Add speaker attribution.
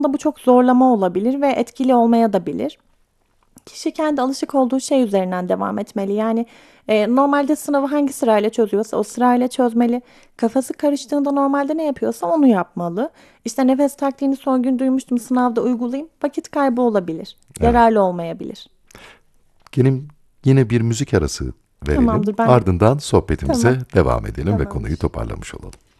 Speaker 1: Bu çok zorlama olabilir ve etkili olmaya da bilir. Kişi kendi alışık olduğu şey üzerinden devam etmeli. Yani normalde sınavı hangi sırayla çözüyorsa o sırayla çözmeli. Kafası karıştığında normalde ne yapıyorsa onu yapmalı. İşte nefes taktiğini son gün duymuştum, sınavda uygulayayım. Vakit kaybı olabilir.
Speaker 2: Evet.
Speaker 1: Yararlı olmayabilir.
Speaker 2: Yine, yine bir müzik arası verelim.
Speaker 1: Tamamdır, ben
Speaker 2: Ardından
Speaker 1: tamam,
Speaker 2: sohbetimize devam edelim ve konuyu
Speaker 1: tamamdır.
Speaker 2: toparlamış olalım.